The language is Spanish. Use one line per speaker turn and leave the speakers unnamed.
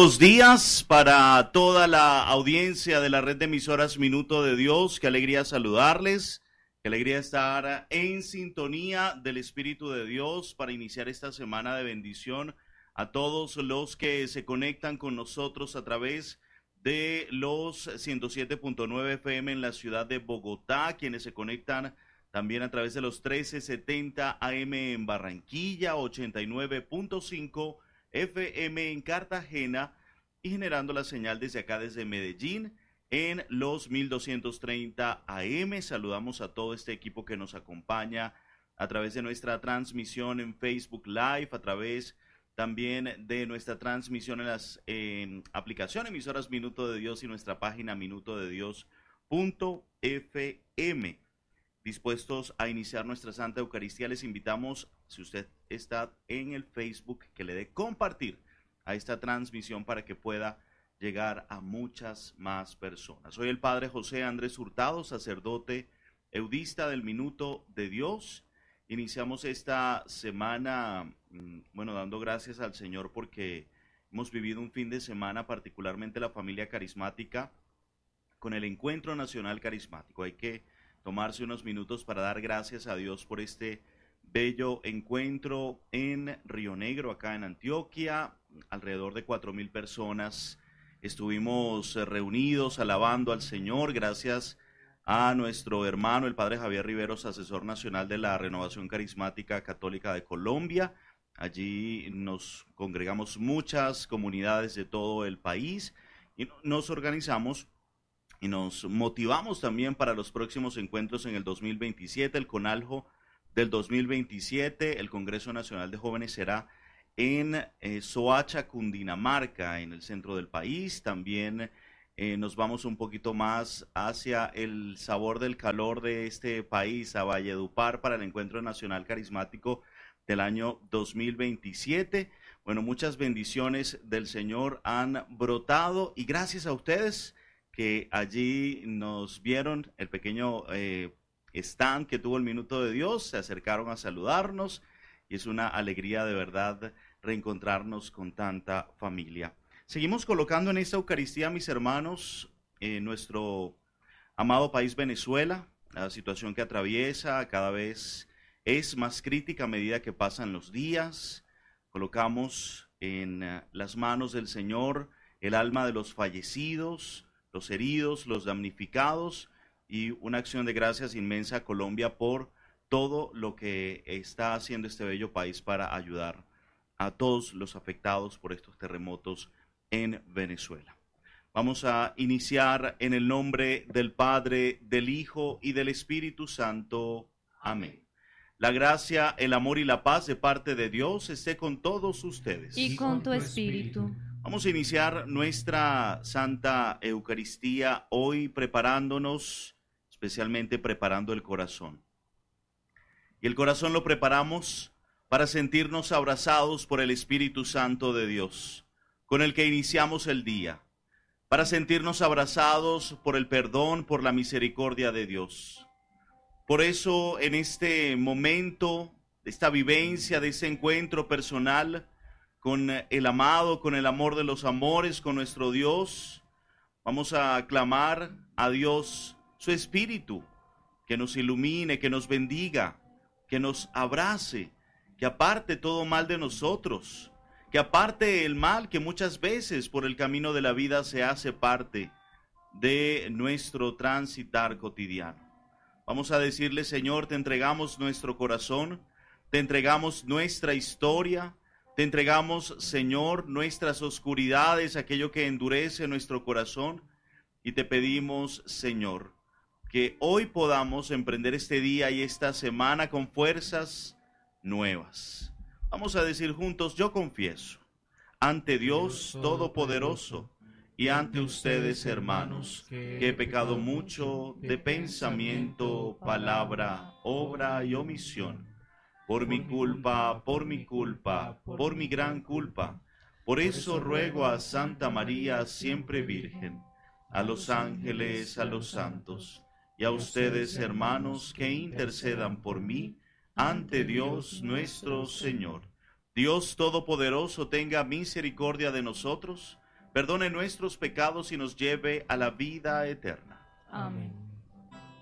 buenos días para toda la audiencia de la red de emisoras Minuto de Dios. Qué alegría saludarles, qué alegría estar en sintonía del Espíritu de Dios para iniciar esta semana de bendición a todos los que se conectan con nosotros a través de los 107.9 FM en la ciudad de Bogotá, quienes se conectan también a través de los 1370 AM en Barranquilla, 89.5 FM en Cartagena y generando la señal desde acá, desde Medellín, en los 1230 AM. Saludamos a todo este equipo que nos acompaña a través de nuestra transmisión en Facebook Live, a través también de nuestra transmisión en las aplicaciones emisoras Minuto de Dios y nuestra página minutodedios.fm. Dispuestos a iniciar nuestra Santa Eucaristía, les invitamos, si usted está en el Facebook, que le dé compartir a esta transmisión para que pueda llegar a muchas más personas. Soy el Padre José Andrés Hurtado, sacerdote eudista del Minuto de Dios. Iniciamos esta semana, dando gracias al Señor porque hemos vivido un fin de semana, particularmente la familia carismática, con el Encuentro Nacional Carismático. Hay que tomarse unos minutos para dar gracias a Dios por este bello encuentro en Río Negro, acá en Antioquia. Alrededor de 4,000 personas estuvimos reunidos alabando al Señor, gracias a nuestro hermano, el Padre Javier Riveros, asesor nacional de la Renovación Carismática Católica de Colombia. Allí nos congregamos muchas comunidades de todo el país y nos organizamos y nos motivamos también para los próximos encuentros en el 2027, el CONALJO del 2027, el Congreso Nacional de Jóvenes será en Soacha, Cundinamarca, en el centro del país. También nos vamos un poquito más hacia el sabor del calor de este país, a Valledupar, para el Encuentro Nacional Carismático del año 2027. Bueno, muchas bendiciones del Señor han brotado y gracias a ustedes que allí nos vieron, el pequeño stand que tuvo el Minuto de Dios, se acercaron a saludarnos y es una alegría de verdad reencontrarnos con tanta familia. Seguimos colocando en esta Eucaristía, mis hermanos, nuestro amado país Venezuela. La situación que atraviesa cada vez es más crítica a medida que pasan los días. Colocamos en las manos del Señor el alma de los fallecidos, los heridos, los damnificados, y una acción de gracias inmensa a Colombia por todo lo que está haciendo este bello país para ayudar a todos los afectados por estos terremotos en Venezuela. Vamos a iniciar en el nombre del Padre, del Hijo y del Espíritu Santo. Amén. La gracia, el amor y la paz de parte de Dios esté con todos ustedes.
Y con tu espíritu.
Vamos a iniciar nuestra Santa Eucaristía hoy preparándonos, especialmente preparando el corazón. Y el corazón lo preparamos para sentirnos abrazados por el Espíritu Santo de Dios, con el que iniciamos el día, para sentirnos abrazados por el perdón, por la misericordia de Dios. Por eso, en este momento, de esta vivencia, de ese encuentro personal con el amado, con el amor de los amores, con nuestro Dios, vamos a clamar a Dios su Espíritu, que nos ilumine, que nos bendiga, que nos abrace, que aparte todo mal de nosotros, que aparte el mal que muchas veces por el camino de la vida se hace parte de nuestro transitar cotidiano. Vamos a decirle: Señor, te entregamos nuestro corazón, te entregamos nuestra historia, te entregamos, Señor, nuestras oscuridades, aquello que endurece nuestro corazón, y te pedimos, Señor, que hoy podamos emprender este día y esta semana con fuerzas nuevas. Vamos a decir juntos: yo confieso ante Dios Todopoderoso y ante ustedes, hermanos, que he pecado mucho de pensamiento, palabra, obra y omisión. Por mi culpa, por mi gran culpa. Por eso ruego a Santa María, siempre Virgen, a los ángeles, a los santos, y a ustedes, hermanos, que intercedan por mí ante Dios nuestro Señor. Dios Todopoderoso tenga misericordia de nosotros, perdone nuestros pecados y nos lleve a la vida eterna.
Amén.